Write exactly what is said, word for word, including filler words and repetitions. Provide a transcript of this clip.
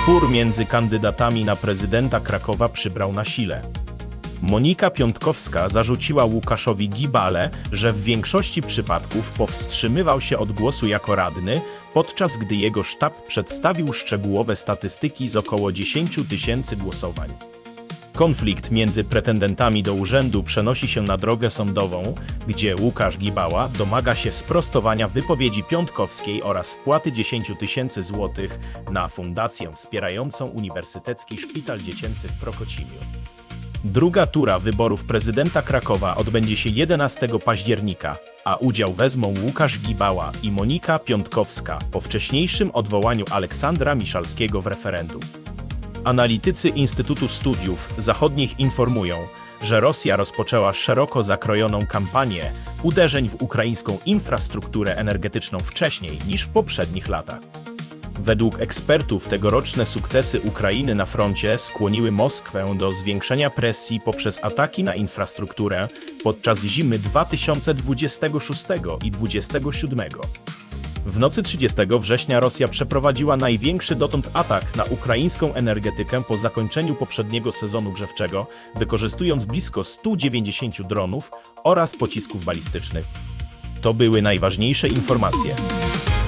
Spór między kandydatami na prezydenta Krakowa przybrał na sile. Monika Piątkowska zarzuciła Łukaszowi Gibale, że w większości przypadków powstrzymywał się od głosu jako radny, podczas gdy jego sztab przedstawił szczegółowe statystyki z około dziesięciu tysięcy głosowań. Konflikt między pretendentami do urzędu przenosi się na drogę sądową, gdzie Łukasz Gibała domaga się sprostowania wypowiedzi Piątkowskiej oraz wpłaty dziesięciu tysięcy złotych na fundację wspierającą Uniwersytecki Szpital Dziecięcy w Prokocimiu. Druga tura wyborów prezydenta Krakowa odbędzie się jedenastego października, a udział wezmą Łukasz Gibała i Monika Piątkowska po wcześniejszym odwołaniu Aleksandra Miszalskiego w referendum. Analitycy Instytutu Studiów Zachodnich informują, że Rosja rozpoczęła szeroko zakrojoną kampanię uderzeń w ukraińską infrastrukturę energetyczną wcześniej niż w poprzednich latach. Według ekspertów tegoroczne sukcesy Ukrainy na froncie skłoniły Moskwę do zwiększenia presji poprzez ataki na infrastrukturę podczas zimy dwa tysiące dwudziestego szóstego i dwudziestego siódmego. W nocy trzydziestego września Rosja przeprowadziła największy dotąd atak na ukraińską energetykę po zakończeniu poprzedniego sezonu grzewczego, wykorzystując blisko stu dziewięćdziesięciu dronów oraz pocisków balistycznych. To były najważniejsze informacje.